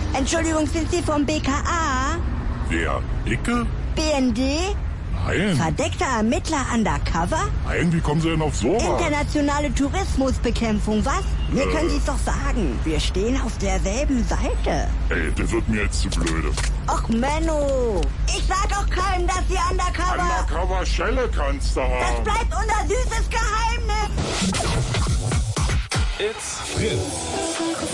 Entschuldigung, sind Sie vom BKA? Wer? Icke? BND? Nein. Verdeckter Ermittler undercover? Nein, wie kommen Sie denn auf sowas? Internationale Tourismusbekämpfung, was? Mir können Sie es doch sagen. Wir stehen auf derselben Seite. Ey, das wird mir jetzt zu blöde. Och, Menno. Ich sag auch keinem, dass Sie undercover... Undercover-Schelle kannst du Das haben. bleibt unser süßes Geheimnis. It's Fritz.